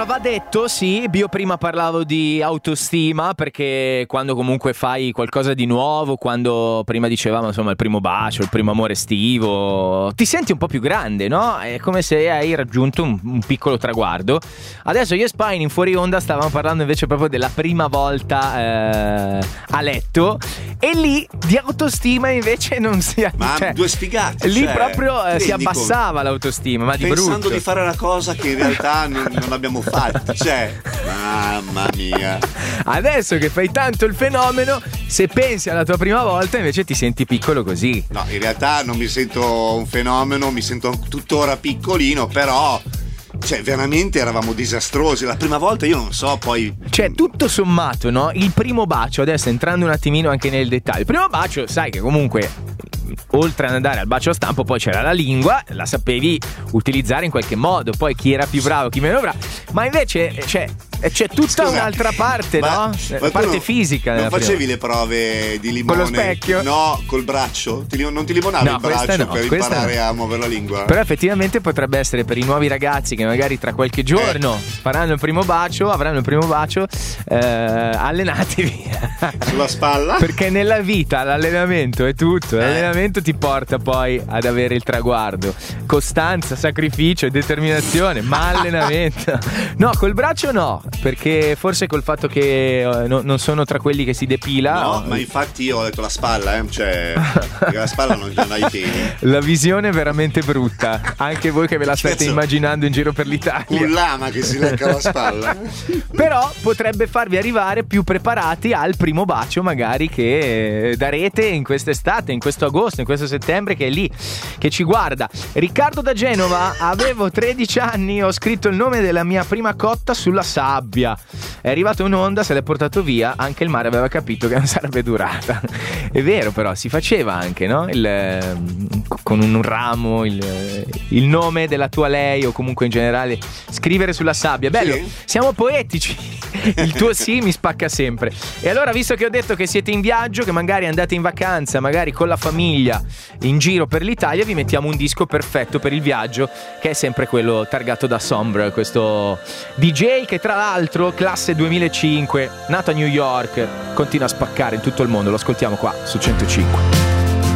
Allora, va detto, sì, io prima parlavo di autostima perché quando comunque fai qualcosa di nuovo, quando prima dicevamo insomma il primo bacio, il primo amore estivo, ti senti un po' più grande, no? È come se hai raggiunto un piccolo traguardo. Adesso io e Spine in fuori onda stavamo parlando invece proprio della prima volta a letto, e lì di autostima invece non si ha. Ma due sfigati. Lì proprio si abbassava l'autostima, ma di brutto. Pensando di fare una cosa che in realtà non abbiamo fatto, mamma mia. Adesso che fai tanto il fenomeno, se pensi alla tua prima volta invece ti senti piccolo così. No, in realtà non mi sento un fenomeno, mi sento tuttora piccolino, però veramente eravamo disastrosi. La prima volta io non so, poi tutto sommato, no? Il primo bacio, adesso entrando un attimino anche nel dettaglio, il primo bacio, sai che comunque oltre ad andare al bacio a stampo poi c'era la lingua, la sapevi utilizzare in qualche modo, poi chi era più bravo, chi meno bravo, ma invece c'è tutta un'altra parte, no? La parte fisica. Non facevi le prove di limone? Con lo specchio? No, col braccio. Non ti limonavi il braccio per imparare a muovere la lingua? Però effettivamente potrebbe essere per i nuovi ragazzi che magari tra qualche giorno avranno il primo bacio, allenatevi sulla spalla, perché nella vita l'allenamento è tutto. L'allenamento ti porta poi ad avere il traguardo. Costanza, sacrificio, determinazione, ma allenamento. No, col braccio no, perché forse col fatto che non sono tra quelli che si depila. No, ma infatti io ho detto la spalla, perché la spalla non ha i peli. La visione è veramente brutta, anche voi che ve la state immaginando in giro per l'Italia. Un lama che si lecca la spalla. Però potrebbe farvi arrivare più preparati al primo bacio magari che darete in quest'estate, in questo agosto, in questo settembre che è lì, che ci guarda. Riccardo da Genova: avevo 13 anni, ho scritto il nome della mia prima cotta sulla sabbia, è arrivata un'onda, se l'è portato via, anche il mare aveva capito che non sarebbe durata. È vero, però si faceva anche, no? Con un ramo il nome della tua lei, o comunque in generale scrivere sulla sabbia. Bello, sì. Siamo poetici. Il tuo sì mi spacca sempre. E allora, visto che ho detto che siete in viaggio, che magari andate in vacanza, magari con la famiglia in giro per l'Italia, vi mettiamo un disco perfetto per il viaggio, che è sempre quello targato da Sombre, questo DJ che tra l'altro classe 2005, nato a New York, continua a spaccare in tutto il mondo. Lo ascoltiamo qua su 105.